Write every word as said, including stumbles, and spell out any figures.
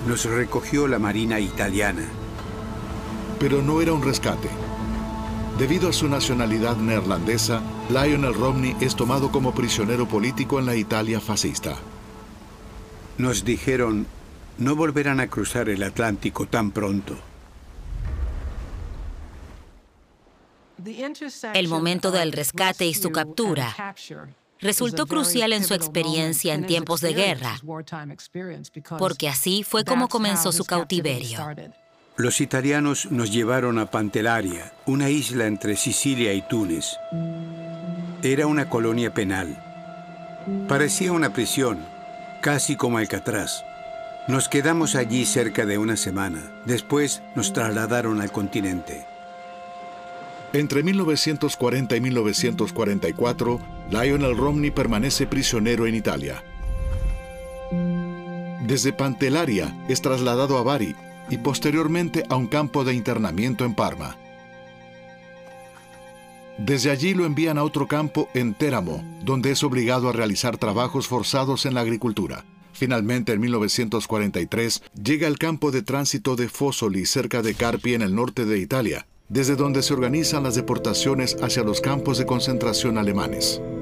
Nos recogió la Marina italiana. Pero no era un rescate. Debido a su nacionalidad neerlandesa, Lionel Romney es tomado como prisionero político en la Italia fascista. Nos dijeron, no volverán a cruzar el Atlántico tan pronto. El momento del rescate y su captura resultó crucial en su experiencia en tiempos de guerra, porque así fue como comenzó su cautiverio. Los italianos nos llevaron a Pantellaria, una isla entre Sicilia y Túnez. Era una colonia penal. Parecía una prisión, casi como Alcatraz. Nos quedamos allí cerca de una semana. Después nos trasladaron al continente. Entre mil novecientos cuarenta y mil novecientos cuarenta y cuatro, Lionel Romney permanece prisionero en Italia. Desde Pantellaria es trasladado a Bari y posteriormente a un campo de internamiento en Parma. Desde allí lo envían a otro campo en Teramo, donde es obligado a realizar trabajos forzados en la agricultura. Finalmente, en mil novecientos cuarenta y tres, llega al campo de tránsito de Fossoli, cerca de Carpi, en el norte de Italia, desde donde se organizan las deportaciones hacia los campos de concentración alemanes.